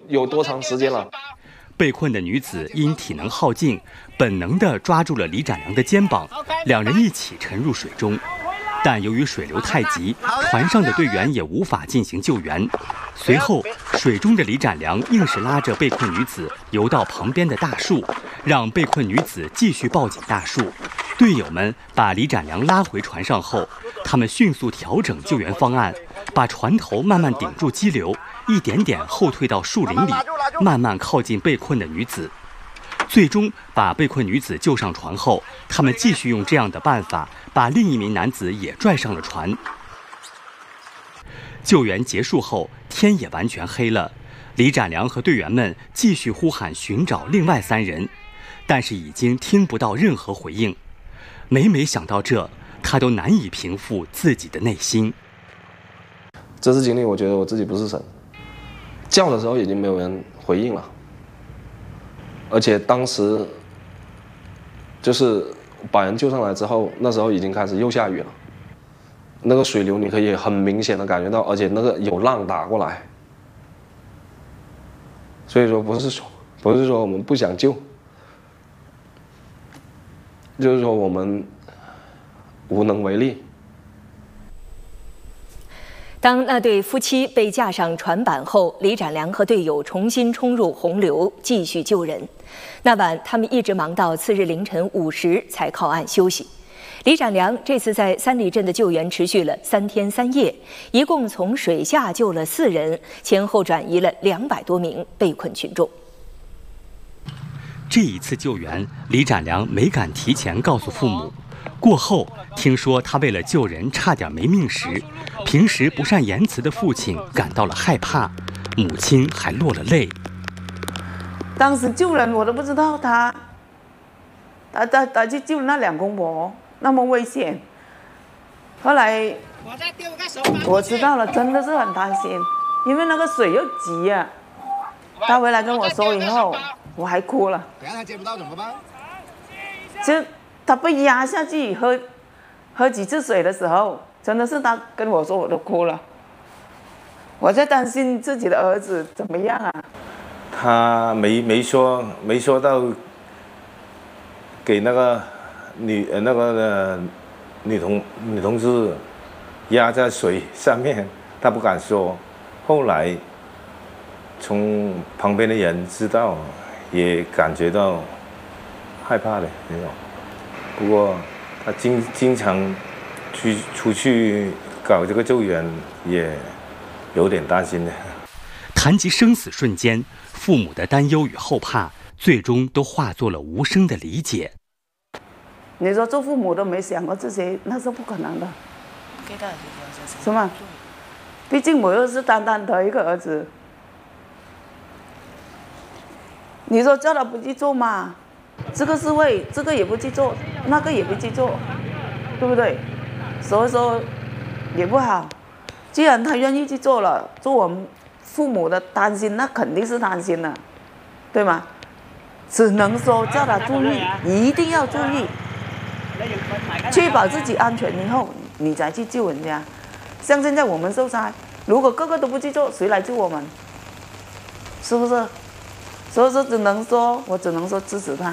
有多长时间了。 被困的女子因体能耗尽，本能地抓住了李展良的肩膀，两人一起沉入水中。但由于水流太急，船上的队员也无法进行救援。随后，水中的李展良硬是拉着被困女子游到旁边的大树，让被困女子继续抱紧大树。队友们把李展良拉回船上后，他们迅速调整救援方案，把船头慢慢顶住激流，一点点后退到树林里，慢慢靠近被困的女子。最终把被困女子救上船后，他们继续用这样的办法把另一名男子也拽上了船。救援结束后，天也完全黑了。李展良和队员们继续呼喊寻找另外3人，但是已经听不到任何回应。每每想到这，他都难以平复自己的内心。 这次经历，我觉得我自己不是神。叫的时候已经没有人回应了，而且当时就是把人救上来之后，那时候已经开始又下雨了，那个水流你可以很明显的感觉到，而且那个有浪打过来，所以说不是说我们不想救，就是说我们无能为力。 当那对夫妻被架上船板后，李展良和队友重新冲入洪流，继续救人。那晚，他们一直忙到次日凌晨5时才靠岸休息。李展良这次在三里镇的救援持续了3天3夜，一共从水下救了4人，前后转移了200多名被困群众。 这一次救援，李展良没敢提前告诉父母。过后听说他为了救人差点没命时，平时不善言辞的父亲感到了害怕，母亲还落了泪。 当时救人我都不知道他去救那2公婆那么危险，后来我知道了，真的是很担心，因为那个水又急啊。他回来跟我说以后，我还哭了。等下他接不到怎么办？就他被压下去喝几次水的时候，真的是他跟我说，我都哭了。我在担心自己的儿子怎么样啊？ 他没说到给那个女同志压在水上面，他不敢说。后来从旁边的人知道，也感觉到害怕的那种。不过他经常出去搞这个救援，也有点担心的。 谈及生死瞬间，父母的担忧与后怕，最终都化作了无声的理解。 你说做父母都没想过这些，那是不可能的，是吗？毕竟我又是单单的一个儿子，你说叫他不去做嘛？这个是为这个也不去做，那个也不去做，对不对？所以说也不好。既然他愿意去做了，做我们父母的担心，那肯定是担心了，对吗？只能说叫他注意，一定要注意，确保自己安全以后，你再去救人家。像现在我们受灾，如果个个都不去做，谁来救我们？是不是？所以说，我只能说支持他。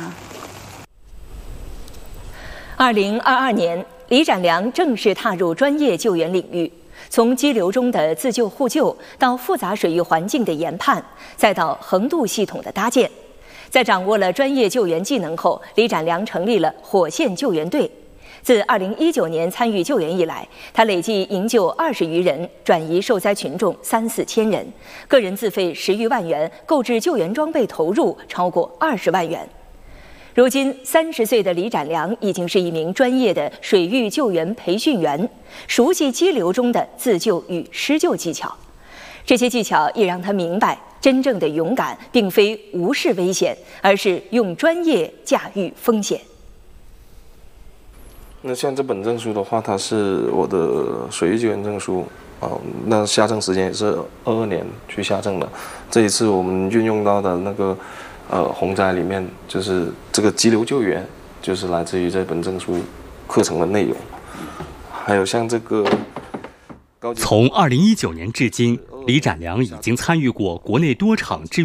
2022年，李展良正式踏入专业救援领域，从激流中的自救互救，到复杂水域环境的研判，再到横渡系统的搭建。在掌握了专业救援技能后，李展良成立了火线救援队。自2019年参与救援以来，他累计营救20余人，转移受灾群众3、4千人，个人自费10余万元，购置救援装备投入超过20万元。如今30岁的李展良已经是一名专业的水域救援培训员，熟悉激流中的自救与施救技巧。这些技巧也让他明白，真正的勇敢并非无视危险，而是用专业驾驭风险。 那像这本证书的话，它是我的水域救援证书那下证时间也是22年去下证的。这一次我们运用到的那个洪灾里面，就是这个激流救援，就是来自于这本证书课程的内容。还有像这个从2019年至今，李展良已经参与过国内多场志愿